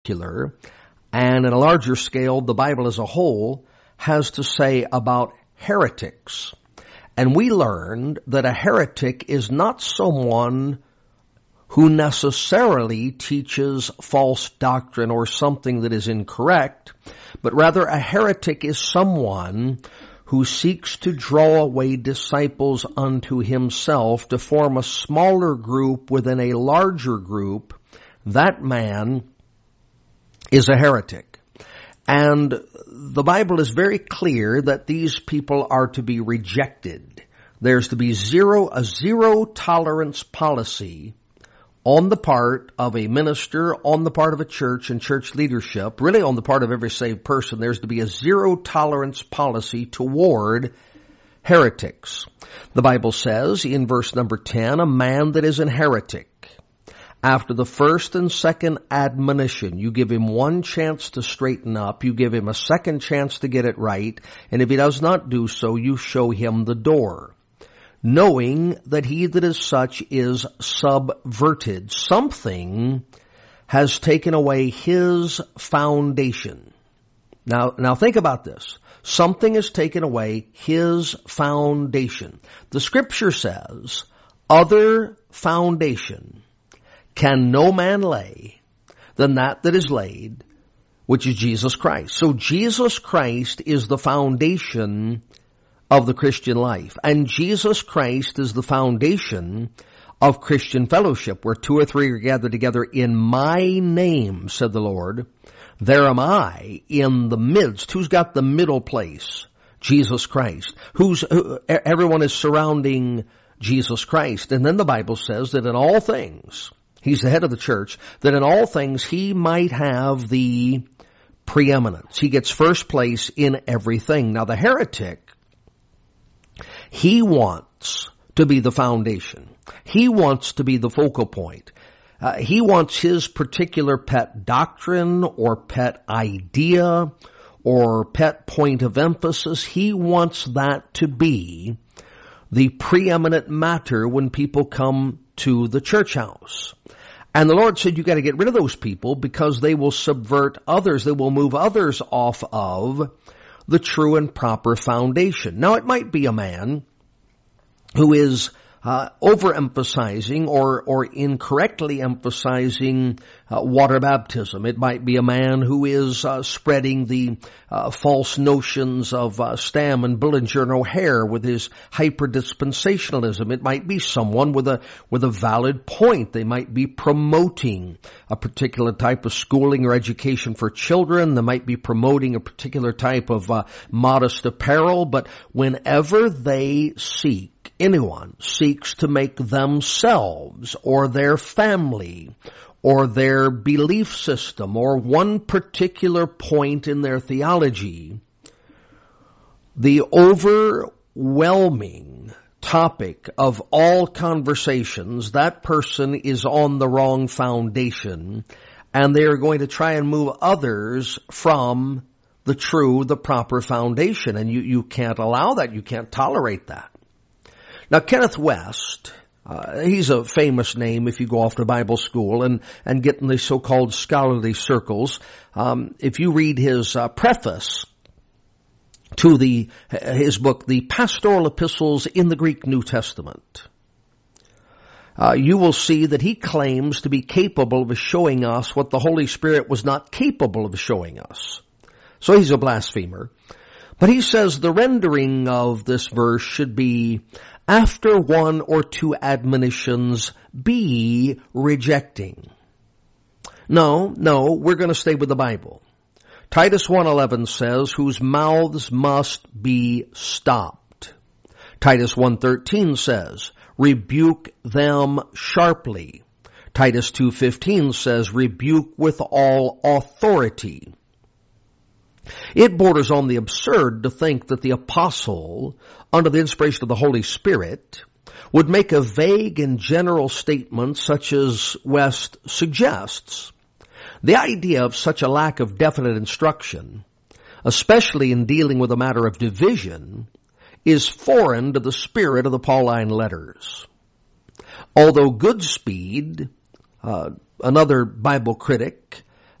particular, and in a larger scale, the Bible as a whole has to say about heretics. And we learned that a heretic is not someone who necessarily teaches false doctrine or something that is incorrect, but rather a heretic is someone who seeks to draw away disciples unto himself to form a smaller group within a larger group. That man is a heretic. And the Bible is very clear that these people are to be rejected. There's to be a zero tolerance policy on the part of a minister, on the part of a church and church leadership, really on the part of every saved person. There's to be a zero tolerance policy toward heretics. The Bible says in verse number 10, a man that is an heretic, after the first and second admonition, you give him one chance to straighten up, you give him a second chance to get it right, and if he does not do so, you show him the door, knowing that he that is such is subverted. Something has taken away his foundation. Now think about this. Something has taken away his foundation. The Scripture says, other foundation can no man lay than that is laid, which is Jesus Christ. So Jesus Christ is the foundation of the Christian life. And Jesus Christ is the foundation of Christian fellowship. Where two or three are gathered together in my name, said the Lord, there am I in the midst. Who's got the middle place? Jesus Christ. Everyone is surrounding Jesus Christ. And then the Bible says that in all things, he's the head of the church, that in all things he might have the preeminence. He gets first place in everything. Now the heretic, he wants to be the foundation. He wants to be the focal point. He wants his particular pet doctrine or pet idea or pet point of emphasis. He wants that to be the preeminent matter when people come to the church house. And the Lord said, you got to get rid of those people because they will subvert others. They will move others off of the true and proper foundation. Now, it might be a man who is overemphasizing or incorrectly emphasizing water baptism. It might be a man who is spreading the false notions of Stam and Bullinger and O'Hare with his hyper-dispensationalism. It might be someone with a valid point. They might be promoting a particular type of schooling or education for children. They might be promoting a particular type of modest apparel. But whenever anyone seeks to make themselves or their family or their belief system or one particular point in their theology the overwhelming topic of all conversations, that person is on the wrong foundation, and they are going to try and move others from the proper foundation. And you can't allow that. You can't tolerate that. Now, Kenneth West, he's a famous name if you go off to Bible school and get in the so-called scholarly circles. If you read his preface to his book, The Pastoral Epistles in the Greek New Testament, you will see that he claims to be capable of showing us what the Holy Spirit was not capable of showing us. So he's a blasphemer. But he says the rendering of this verse should be, after one or two admonitions, be rejecting. No, we're going to stay with the Bible. Titus 1:11 says, whose mouths must be stopped. Titus 1:13 says, rebuke them sharply. Titus 2:15 says, rebuke with all authority. It borders on the absurd to think that the apostle, under the inspiration of the Holy Spirit, would make a vague and general statement such as West suggests. The idea of such a lack of definite instruction, especially in dealing with a matter of division, is foreign to the spirit of the Pauline letters. Although Goodspeed, another Bible critic, make